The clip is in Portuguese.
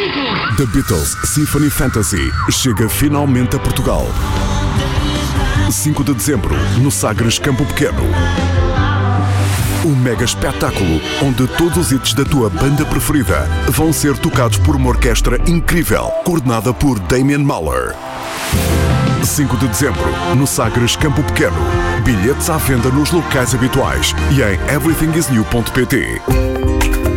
The Beatles Symphony Fantasy chega finalmente a Portugal. 5 de dezembro, no Sagres Campo Pequeno. Um mega espetáculo onde todos os hits da tua banda preferida vão ser tocados por uma orquestra incrível, coordenada por Damien Mahler. 5 de dezembro, no Sagres Campo Pequeno. Bilhetes à venda nos locais habituais e em everythingisnew.pt.